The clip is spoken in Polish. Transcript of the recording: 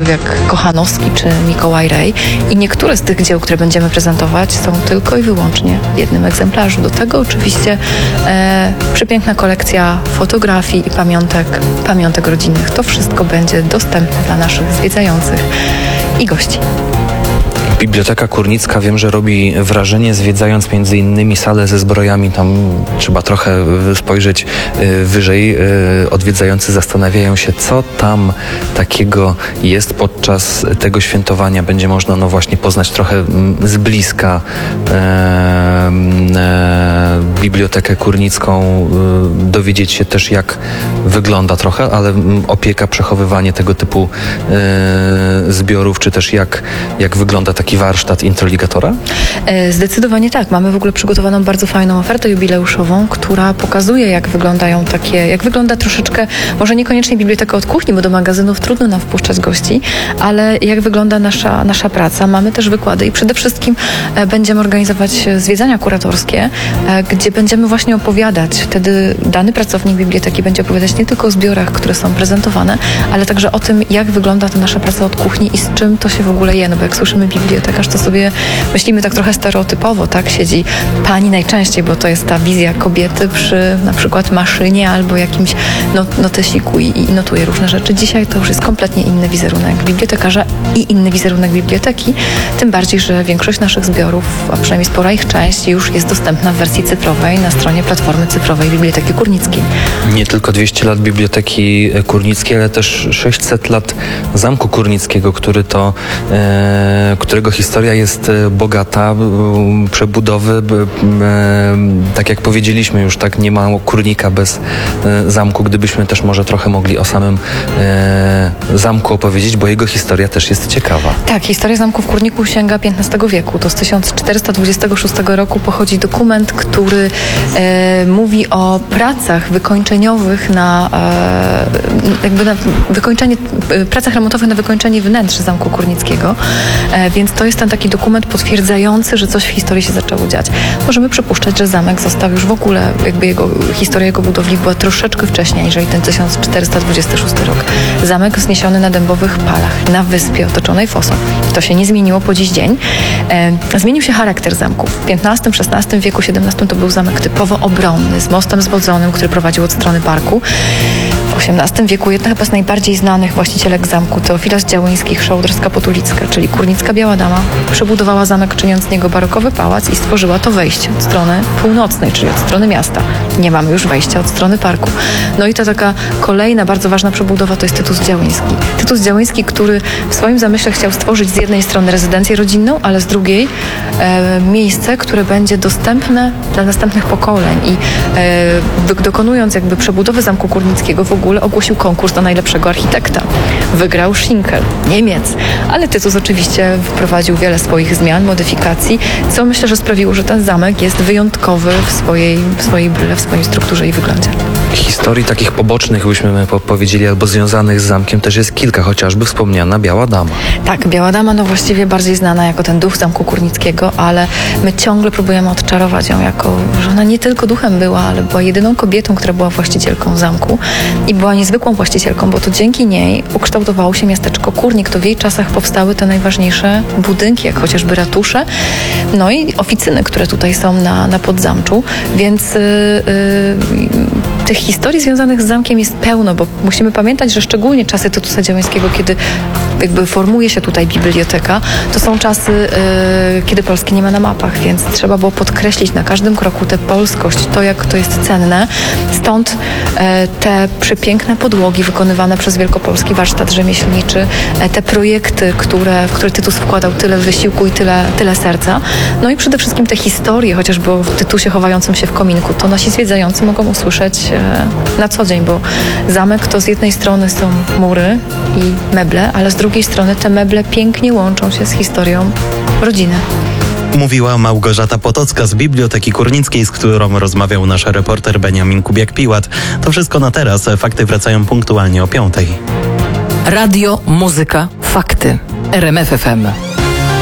autorów jak Kochanowski czy Mikołaj Rej i niektóre z tych dzieł, które będziemy prezentować, są tylko i wyłącznie w jednym egzemplarzu. Do tego oczywiście przepiękna kolekcja fotografii i pamiątek rodzinnych. To wszystko będzie dostępne dla naszych zwiedzających i gości. Biblioteka Kurnicka wiem, że robi wrażenie, zwiedzając między innymi salę ze zbrojami. Tam trzeba trochę spojrzeć wyżej. Odwiedzający zastanawiają się, co tam takiego jest podczas tego świętowania. Będzie można właśnie poznać trochę z bliska Bibliotekę Kurnicką, dowiedzieć się też, jak wygląda trochę, ale opieka, przechowywanie tego typu zbiorów, czy też jak wygląda taki warsztat introligatora? Zdecydowanie tak. Mamy w ogóle przygotowaną bardzo fajną ofertę jubileuszową, która pokazuje, jak wygląda troszeczkę, może niekoniecznie biblioteka od kuchni, bo do magazynów trudno nam wpuszczać gości, ale jak wygląda nasza praca. Mamy też wykłady i przede wszystkim będziemy organizować zwiedzania kuratorskie, gdzie będziemy właśnie opowiadać. Wtedy dany pracownik biblioteki będzie opowiadać nie tylko o zbiorach, które są prezentowane, ale także o tym, jak wygląda ta nasza praca od kuchni i z czym to się w ogóle je. No bo jak słyszymy bibliotekarz, to sobie myślimy tak trochę stereotypowo, tak? Siedzi pani najczęściej, bo to jest ta wizja kobiety przy na przykład maszynie albo jakimś notesiku i notuje różne rzeczy. Dzisiaj to już jest kompletnie inny wizerunek bibliotekarza i inny wizerunek biblioteki. Tym bardziej, że większość naszych zbiorów, a przynajmniej spora ich część, już jest dostępna w wersji cyfrowej na stronie Platformy Cyfrowej Biblioteki Kurnickiej. Nie tylko 200 lat Biblioteki Kurnickiej, ale też 600 lat Zamku Kurnickiego, którego historia jest bogata, przebudowy, tak jak powiedzieliśmy już, tak nie ma kurnika bez zamku. Gdybyśmy też może trochę mogli o samym zamku opowiedzieć, bo jego historia też jest ciekawa. Tak, historia zamku w Kurniku sięga XV wieku. To z 1426 roku pochodzi dokument, który mówi o pracach wykończeniowych pracach remontowych na wykończenie wnętrz Zamku Kurnickiego. Więc to jest ten taki dokument potwierdzający, że coś w historii się zaczęło dziać. Możemy przypuszczać, że zamek został już w ogóle, historia jego budowli była troszeczkę wcześniej, aniżeli ten 1426 rok. Zamek wzniesiony na dębowych palach, na wyspie otoczonej fosą. To się nie zmieniło po dziś dzień. Zmienił się charakter zamku. W XV, XVI wieku, XVII to był zamek typowo obronny, z mostem zwodzonym, który prowadził od strony parku. W XVIII wieku jedna chyba z najbardziej znanych właścicielek zamku, Teofila z Działyńskich-Szołdrska-Potulицka, czyli Kurnicka Biała Dama, przebudowała zamek, czyniąc z niego barokowy pałac i stworzyła to wejście od strony północnej, czyli od strony miasta. Nie mamy już wejścia od strony parku. No i ta taka kolejna bardzo ważna przebudowa to jest Tytus Działyński. Tytus Działyński, który w swoim zamyśle chciał stworzyć z jednej strony rezydencję rodzinną, ale z drugiej miejsce, które będzie dostępne dla następnych pokoleń i dokonując przebudowy Zamku Kurnickiego w ogóle ogłosił konkurs na najlepszego architekta. Wygrał Schinkel, Niemiec, ale Tytus oczywiście wprowadził wiele swoich zmian, modyfikacji, co myślę, że sprawiło, że ten zamek jest wyjątkowy w swojej bryle, w swojej strukturze i wyglądzie. Historii takich pobocznych, byśmy powiedzieli, albo związanych z zamkiem też jest kilka, chociażby wspomniana Biała Dama. Tak, Biała Dama właściwie bardziej znana jako ten duch Zamku Kurnickiego, ale my ciągle próbujemy odczarować ją że ona nie tylko duchem była, ale była jedyną kobietą, która była właścicielką zamku i była niezwykłą właścicielką, bo to dzięki niej ukształtowało się miasteczko Kurnik. To w jej czasach powstały te najważniejsze budynki, jak chociażby ratusze, no i oficyny, które tutaj są na Podzamczu, więc tych historii związanych z zamkiem jest pełno, bo musimy pamiętać, że szczególnie czasy Tytusa Działyńskiego, kiedy formuje się tutaj biblioteka, to są czasy, kiedy Polski nie ma na mapach, więc trzeba było podkreślić na każdym kroku tę polskość, to jak to jest cenne. Stąd te przepiękne podłogi wykonywane przez Wielkopolski Warsztat Rzemieślniczy, te projekty, w które Tytus wkładał tyle wysiłku i tyle serca. No i przede wszystkim te historie, chociażby o Tytusie chowającym się w kominku, to nasi zwiedzający mogą usłyszeć na co dzień, bo zamek to z jednej strony są mury i meble, ale z drugiej strony te meble pięknie łączą się z historią rodziny. Mówiła Małgorzata Potocka z Biblioteki Kurnickiej, z którą rozmawiał nasz reporter Beniamin Kubiak-Piłat. To wszystko na teraz. Fakty wracają punktualnie o 5:00. Radio, muzyka, fakty. RMF FM.